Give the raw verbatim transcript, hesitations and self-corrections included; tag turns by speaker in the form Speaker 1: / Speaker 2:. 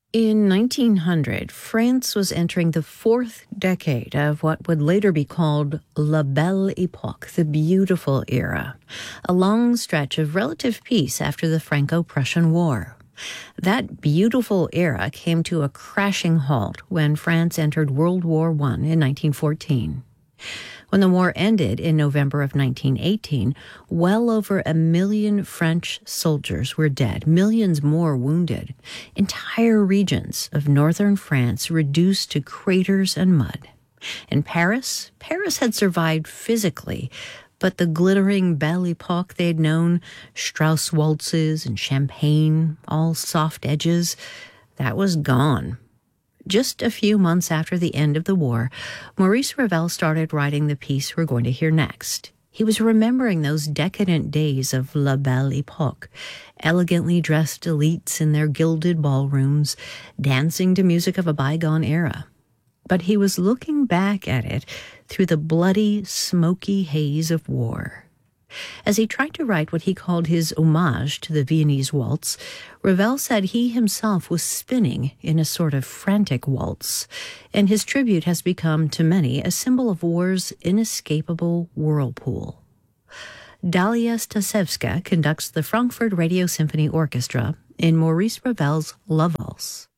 Speaker 1: In nineteen hundred, France was entering the fourth decade of what would later be called La Belle Époque, the beautiful era, a long stretch of relative peace after the Franco-Prussian War. That beautiful era came to a crashing halt when France entered World War One in nineteen fourteen. When the war ended in November of nineteen eighteen, well over a million French soldiers were dead, millions more wounded. Entire regions of northern France reduced to craters and mud. In Paris, Paris had survived physically, but the glittering Belle Époque they'd known, Strauss waltzes and champagne, all soft edges, that was gone. Just a few months after the end of the war, Maurice Ravel started writing the piece we're going to hear next. He was remembering those decadent days of La Belle Époque, elegantly dressed elites in their gilded ballrooms, dancing to music of a bygone era. But he was looking back at it through the bloody, smoky haze of war. As he tried to write what he called his homage to the Viennese waltz, Ravel said he himself was spinning in a sort of frantic waltz, and his tribute has become, to many, a symbol of war's inescapable whirlpool. Dalia Stasevska conducts the Frankfurt Radio Symphony Orchestra in Maurice Ravel's La Valse.